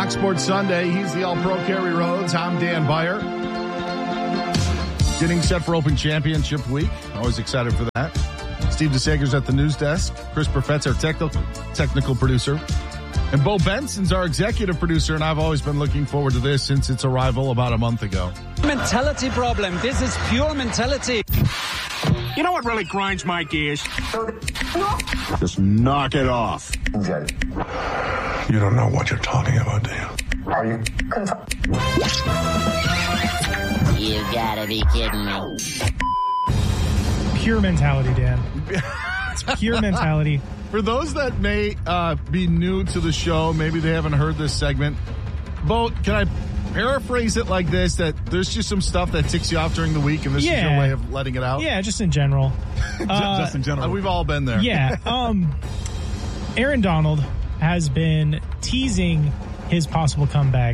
Fox Sports Sunday. He's the All-Pro Kerry Rhodes. I'm Dan Beyer. Getting set for Open Championship Week. Always excited for that. Steve DeSager's at the news desk. Chris Perfett's our technical producer. And Bo Benson's our executive producer, and I've always been looking forward to this since its arrival about a month ago. Mentality problem. This is pure mentality. You know what really grinds my gears? Just knock it off. You don't know what you're talking about, do you? Are you? You gotta be kidding me. Pure mentality, Dan. It's pure mentality. For those that may be new to the show, maybe they haven't heard this segment, Bo, can I paraphrase it like this, that there's just some stuff that ticks you off during the week, and this is your way of letting it out? Yeah, just in general. Just in general. We've all been there. Yeah. Aaron Donald has been teasing his possible comeback.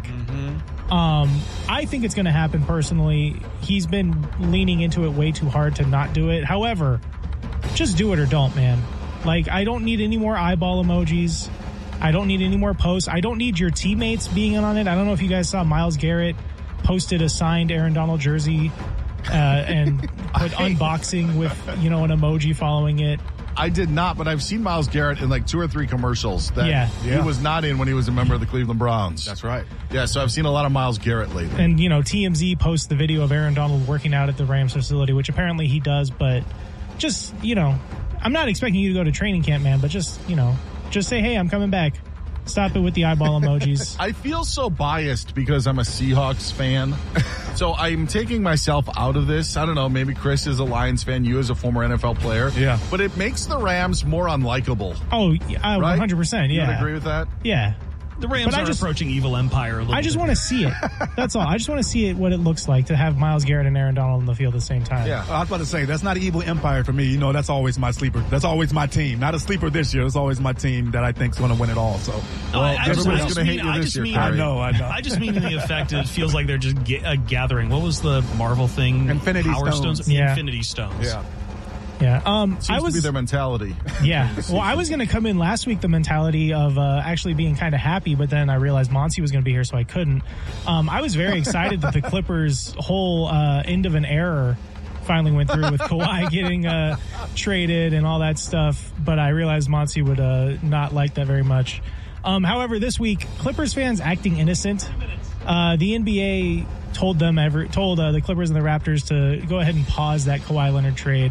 I think it's going to happen personally. He's been leaning into it way too hard to not do it. However, just do it or don't, man. Like, I don't need any more eyeball emojis. I don't need any more posts. I don't need your teammates being in on it. I don't know if you guys saw Myles Garrett posted a signed Aaron Donald jersey and put unboxing with, an emoji following it. I did not, but I've seen Myles Garrett in like 2 or 3 commercials that he was not in when he was a member of the Cleveland Browns. That's right. Yeah, so I've seen a lot of Myles Garrett lately. And, TMZ posts the video of Aaron Donald working out at the Rams facility, which apparently he does, but just, I'm not expecting you to go to training camp, man, but just say, hey, I'm coming back. Stop it with the eyeball emojis. I feel so biased because I'm a Seahawks fan. So I'm taking myself out of this. I don't know, maybe Chris is a Lions fan, you as a former NFL player. Yeah. But it makes the Rams more unlikable. Oh, right? 100%, You would agree with that? Yeah. The Rams are approaching evil empire a little bit. I just want to see it. That's all. I just want to see what it looks like to have Myles Garrett and Aaron Donald on the field at the same time. Yeah, I was about to say, that's not evil empire for me. That's always my sleeper. That's always my team. Not a sleeper this year. It's always my team that I think is going to win it all. So, everybody's going to hate you this year. I know. I just mean in the effect, it feels like they're just gathering. What was the Marvel thing? Infinity Stones. Yeah. Infinity Stones. Yeah. Yeah, seems to be their mentality. Yeah, well, I was going to come in last week the mentality of actually being kind of happy, but then I realized Monty was going to be here, so I couldn't. I was very excited that the Clippers' whole end of an era finally went through with Kawhi getting traded and all that stuff, but I realized Monty would not like that very much. However, this week, Clippers fans acting innocent. The NBA told the Clippers and the Raptors to go ahead and pause that Kawhi Leonard trade.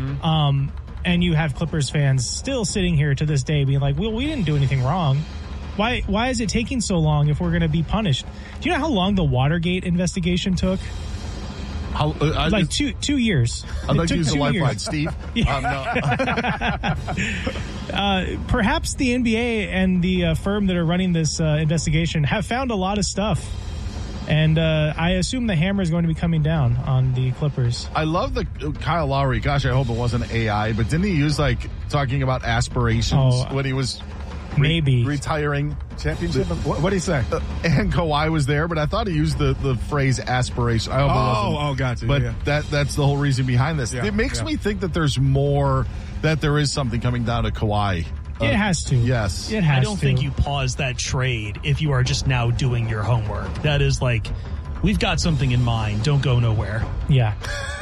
And you have Clippers fans still sitting here to this day being like, well, we didn't do anything wrong. Why is it taking so long if we're going to be punished? Do you know how long the Watergate investigation took? Like 2 years. I'd like to use the lifeline, Steve. Perhaps the NBA and the firm that are running this investigation have found a lot of stuff. And I assume the hammer is going to be coming down on the Clippers. I love the Kyle Lowry. Gosh, I hope it wasn't AI. But didn't he use talking about aspirations when he was retiring? Championship? What did he say? And Kawhi was there, but I thought he used the phrase aspiration. I hope it wasn't. Oh, gotcha. But that's the whole reason behind this. Yeah, it makes me think that there's more, that there is something coming down to Kawhi. It has to. Yes. It has I don't think you pause that trade if you are just now doing your homework. That is we've got something in mind. Don't go nowhere. Yeah.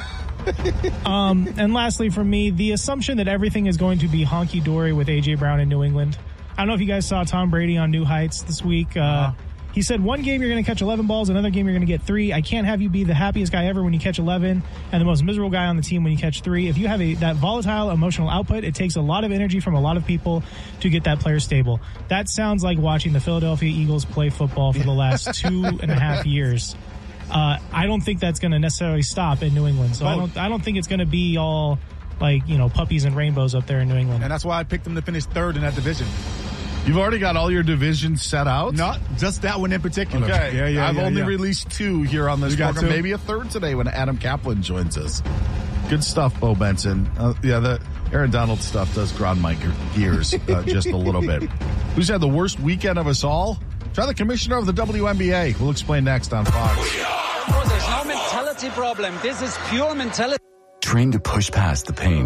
And lastly for me, the assumption that everything is going to be honky-dory with A.J. Brown in New England. I don't know if you guys saw Tom Brady on New Heights this week. He said one game you're going to catch 11 balls, another game you're going to get 3. I can't have you be the happiest guy ever when you catch 11 and the most miserable guy on the team when you catch 3. If you have that volatile emotional output, it takes a lot of energy from a lot of people to get that player stable. That sounds like watching the Philadelphia Eagles play football for the last 2.5 years. I don't think that's going to necessarily stop in New England. So I don't think it's going to be all puppies and rainbows up there in New England. And that's why I picked them to finish 3rd in that division. You've already got all your divisions set out? Not just that one in particular. Okay. I've only released 2 here on this program. 2? Maybe a 3rd today when Adam Kaplan joins us. Good stuff, Bo Benson. The Aaron Donald stuff does grind my gears just a little bit. Who's had the worst weekend of us all? Try the commissioner of the WNBA. We'll explain next on Fox. Oh, there's no mentality problem. This is pure mentality. Trained to push past the pain.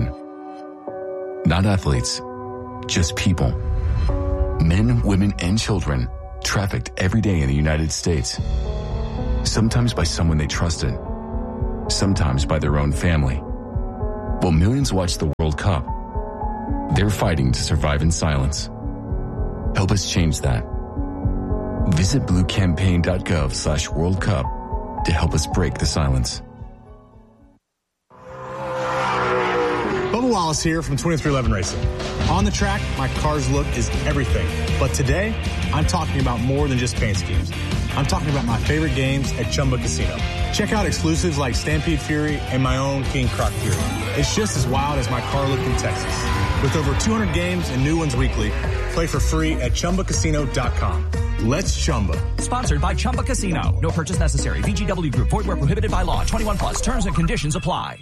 Not athletes, just people. Men, women, and children trafficked every day in the United States. Sometimes by someone they trusted, sometimes by their own family. While millions watch the World Cup, they're fighting to survive in silence. Help us change that. Visit bluecampaign.gov/World Cup to help us break the silence. Bubba Wallace here from 2311 Racing. On the track, my car's look is everything. But today, I'm talking about more than just paint schemes. I'm talking about my favorite games at Chumba Casino. Check out exclusives like Stampede Fury and my own King Croc Fury. It's just as wild as my car look in Texas. With over 200 games and new ones weekly, play for free at ChumbaCasino.com. Let's Chumba. Sponsored by Chumba Casino. No purchase necessary. VGW Group. Void where prohibited by law. 21 plus. Terms and conditions apply.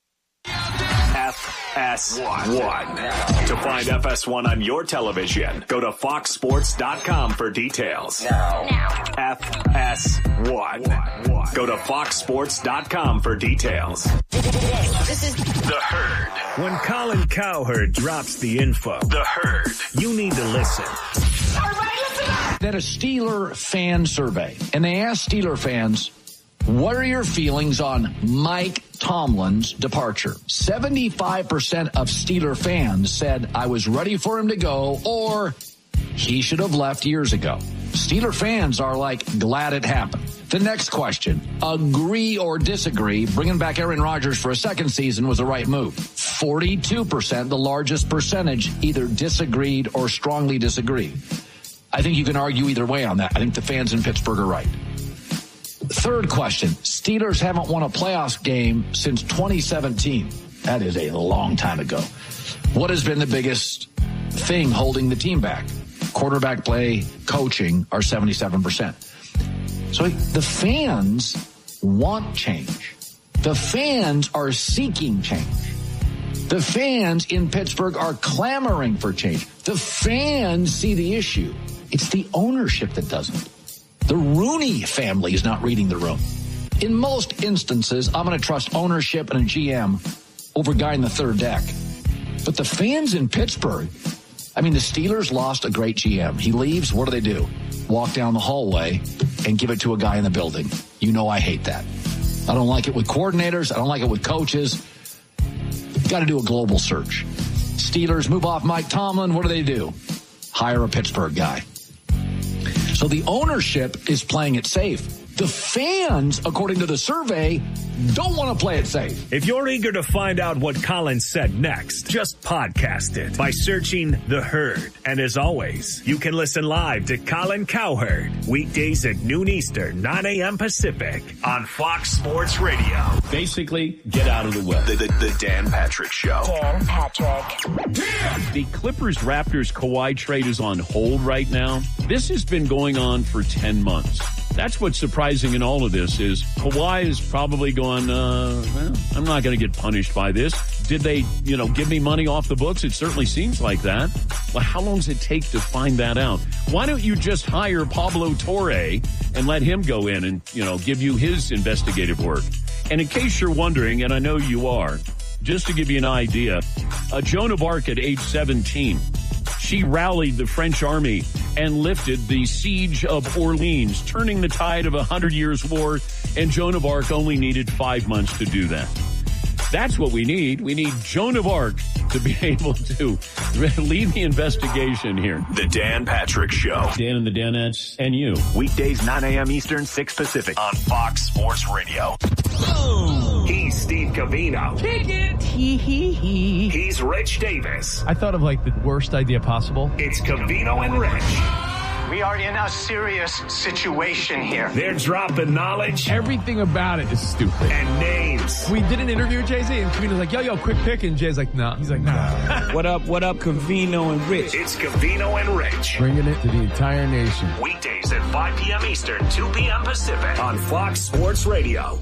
FS1. To find FS1 on your television, go to foxsports.com for details. Now. FS1. Go to foxsports.com for details. This is The Herd. When Colin Cowherd drops the info, The Herd, you need to listen. That a Steeler fan survey, and they asked Steeler fans, what are your feelings on Mike Tomlin's departure? 75% of Steeler fans said, I was ready for him to go, or he should have left years ago. Steeler fans are like, glad it happened. The next question, agree or disagree, bringing back Aaron Rodgers for a second season was the right move. 42%, the largest percentage, either disagreed or strongly disagreed. I think you can argue either way on that. I think the fans in Pittsburgh are right. Third question, Steelers haven't won a playoffs game since 2017. That is a long time ago. What has been the biggest thing holding the team back? Quarterback play, coaching are 77%. So the fans want change. The fans are seeking change. The fans in Pittsburgh are clamoring for change. The fans see the issue. It's the ownership that doesn't. The Rooney family is not reading the room. In most instances, I'm going to trust ownership and a GM over a guy in the third deck. But the fans in Pittsburgh, I mean, the Steelers lost a great GM. He leaves, what do? Walk down the hallway and give it to a guy in the building. You know I hate that. I don't like it with coordinators. I don't like it with coaches. Got to do a global search. Steelers move off Mike Tomlin. What do? Hire a Pittsburgh guy. So the ownership is playing it safe. The fans, according to the survey, don't want to play it safe. If you're eager to find out what Colin said next, just podcast it by searching The Herd. And as always, you can listen live to Colin Cowherd weekdays at noon Eastern, 9 a.m. Pacific on Fox Sports Radio. Basically, get out of the way. The Dan Patrick Show. Dan Patrick. The Clippers-Raptors Kawhi trade is on hold right now. This has been going on for 10 months. That's what's surprising in all of this is Kawhi is probably going, well, I'm not going to get punished by this. Did they, give me money off the books? It certainly seems like that. Well, how long does it take to find that out? Why don't you just hire Pablo Torre and let him go in and, give you his investigative work? And in case you're wondering, and I know you are, just to give you an idea, Joan of Arc at age 17, she rallied the French army and lifted the siege of Orleans, turning the tide of 100 Years' War, and Joan of Arc only needed 5 months to do that. That's what we need. We need Joan of Arc to be able to lead the investigation here. The Dan Patrick Show. Dan and the Danettes and you. Weekdays 9 a.m. Eastern, 6 Pacific on Fox Sports Radio. He's Steve Covino. Kick it. He's Rich Davis. I thought of the worst idea possible. It's Covino and Rich. We are in a serious situation here. They're dropping knowledge. Everything about it is stupid. And names. We did an interview with Jay-Z, and Covino's like, yo, quick pick. And Jay's like, nah. He's like, nah. What up, Covino and Rich? It's Covino and Rich. Bringing it to the entire nation. Weekdays at 5 p.m. Eastern, 2 p.m. Pacific on Fox Sports Radio.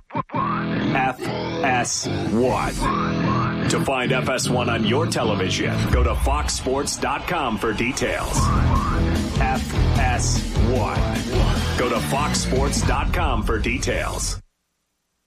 FS1. To find FS1 on your television, go to foxsports.com for details. FS1. Go to foxsports.com for details.